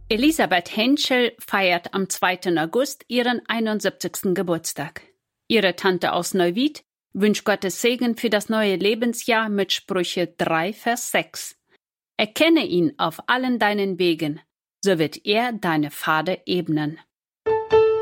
Elisabeth Henschel feiert am 2. August ihren 71. Geburtstag. Ihre Tante aus Neuwied wünscht Gottes Segen für das neue Lebensjahr mit Sprüche 3, Vers 6. Erkenne ihn auf allen deinen Wegen, so wird er deine Pfade ebnen.